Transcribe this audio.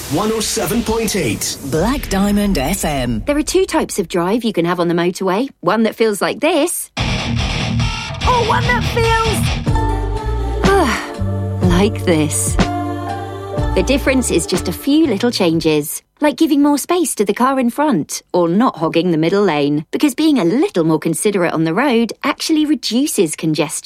107.8. Black Diamond FM. There are two types of drive you can have on the motorway. One that feels like this. Or one that feels... like this. The difference is just a few little changes, like giving more space to the car in front, or not hogging the middle lane, because being a little more considerate on the road actually reduces congestion.